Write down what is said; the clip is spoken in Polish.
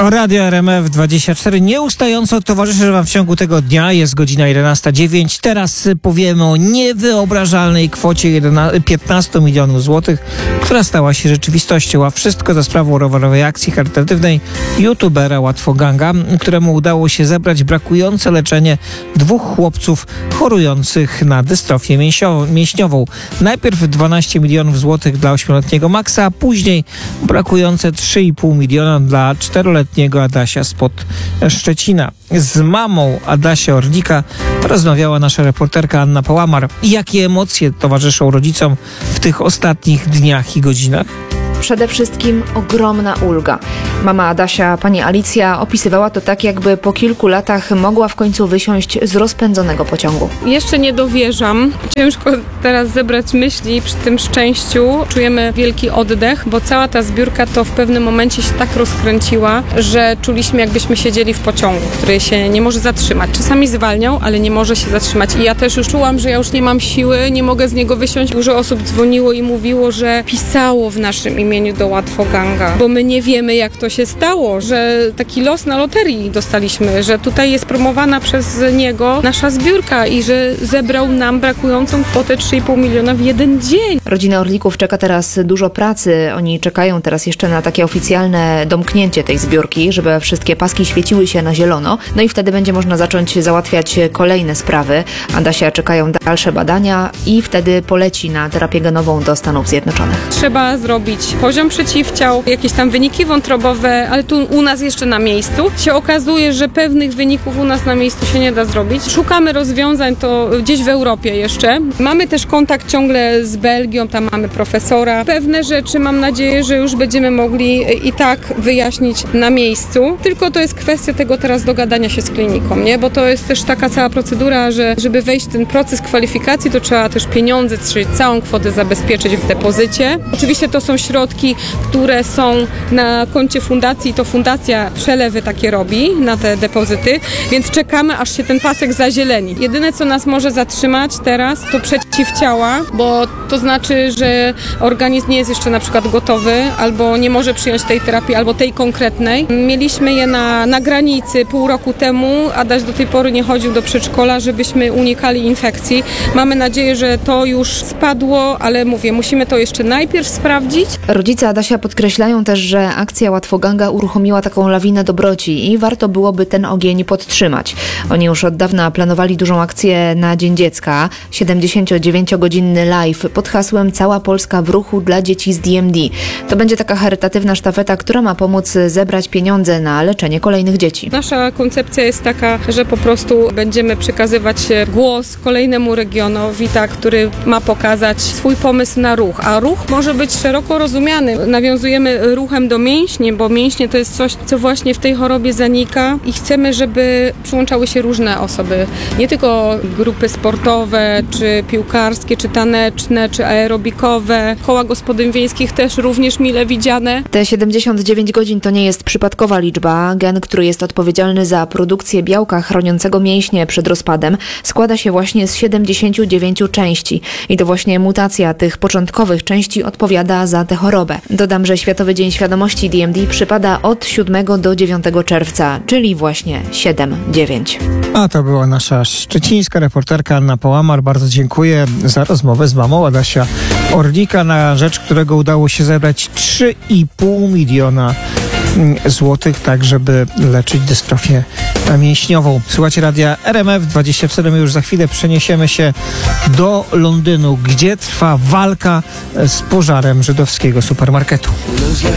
Radio RMF24 nieustająco towarzyszy Wam w ciągu tego dnia. Jest godzina 11:09. Teraz powiemy o niewyobrażalnej kwocie 15 milionów złotych, która stała się rzeczywistością, a wszystko za sprawą rowerowej akcji charytatywnej youtubera Łatwoganga, któremu udało się zebrać brakujące leczenie dwóch chłopców chorujących na dystrofię mięśniową. Najpierw 12 milionów złotych dla 8-letniego Maxa, a później brakujące 3,5 miliona dla 4-letniego Adasia spod Szczecina. Z mamą Adasia Orlika rozmawiała nasza reporterka Anna Pałamar. Jakie emocje towarzyszą rodzicom w tych ostatnich dniach i godzinach? Przede wszystkim ogromna ulga. Mama Adasia, pani Alicja, opisywała to tak, jakby po kilku latach mogła w końcu wysiąść z rozpędzonego pociągu. Jeszcze nie dowierzam. Ciężko teraz zebrać myśli przy tym szczęściu. Czujemy wielki oddech, bo cała ta zbiórka to w pewnym momencie się tak rozkręciła, że czuliśmy, jakbyśmy siedzieli w pociągu, który się nie może zatrzymać. Czasami zwalniał, ale nie może się zatrzymać. I ja też już czułam, że ja już nie mam siły, nie mogę z niego wysiąść. Dużo osób dzwoniło i mówiło, że pisało w naszym imieniu do Łatwoganga, bo my nie wiemy, jak to się stało, że taki los na loterii dostaliśmy, że tutaj jest promowana przez niego nasza zbiórka i że zebrał nam brakującą kwotę 3,5 miliona w jeden dzień. Rodzina Orlików czeka teraz dużo pracy. Oni czekają teraz jeszcze na takie oficjalne domknięcie tej zbiórki, żeby wszystkie paski świeciły się na zielono. No i wtedy będzie można zacząć załatwiać kolejne sprawy. Adasia czekają dalsze badania i wtedy poleci na terapię genową do Stanów Zjednoczonych. Trzeba zrobić poziom przeciwciał, jakieś tam wyniki wątrobowe, ale tu u nas jeszcze na miejscu. Się okazuje, że pewnych wyników u nas na miejscu się nie da zrobić. Szukamy rozwiązań to gdzieś w Europie jeszcze. Mamy też kontakt ciągle z Belgią, tam mamy profesora. Pewne rzeczy mam nadzieję, że już będziemy mogli i tak wyjaśnić na miejscu. Tylko to jest kwestia tego teraz dogadania się z kliniką, nie? Bo to jest też taka cała procedura, że żeby wejść w ten proces kwalifikacji, to trzeba też pieniądze, czyli całą kwotę zabezpieczyć w depozycie. Oczywiście to są środki, które są na koncie fundacji, to fundacja przelewy takie robi na te depozyty, więc czekamy, aż się ten pasek zazieleni. Jedyne, co nas może zatrzymać teraz, to przeciwciała, bo to znaczy, że organizm nie jest jeszcze na przykład gotowy, albo nie może przyjąć tej terapii, albo tej konkretnej. Mieliśmy je na granicy pół roku temu, Adaś do tej pory nie chodził do przedszkola, żebyśmy unikali infekcji. Mamy nadzieję, że to już spadło, ale mówię, musimy to jeszcze najpierw sprawdzić. Rodzice Adasia podkreślają też, że akcja Łatwoganga uruchomiła taką lawinę dobroci i warto byłoby ten ogień podtrzymać. Oni już od dawna planowali dużą akcję na Dzień Dziecka, 79-godzinny live pod hasłem Cała Polska w ruchu dla dzieci z DMD. To będzie taka charytatywna sztafeta, która ma pomóc zebrać pieniądze na leczenie kolejnych dzieci. Nasza koncepcja jest taka, że po prostu będziemy przekazywać głos kolejnemu regionowi, który ma pokazać swój pomysł na ruch, a ruch może być szeroko rozumiany. Nawiązujemy ruchem do mięśni, bo mięśnie to jest coś, co właśnie w tej chorobie zanika i chcemy, żeby przyłączały się różne osoby. Nie tylko grupy sportowe, czy piłkarskie, czy taneczne, czy aerobikowe. Koła gospodyń wiejskich też również mile widziane. Te 79 godzin to nie jest przypadkowa liczba. Gen, który jest odpowiedzialny za produkcję białka chroniącego mięśnie przed rozpadem, składa się właśnie z 79 części. I to właśnie mutacja tych początkowych części odpowiada za tę chorobę. Dodam, że Światowy Dzień Świadomości DMD przypada od 7 do 9 czerwca, czyli właśnie 7-9. A to była nasza szczecińska reporterka Anna Pałamar. Bardzo dziękuję za rozmowę z mamą Adasia Orlika, na rzecz którego udało się zebrać 3,5 miliona złotych, tak żeby leczyć dystrofię mięśniową. Słuchajcie radia RMF24. My już za chwilę przeniesiemy się do Londynu, gdzie trwa walka z pożarem żydowskiego supermarketu.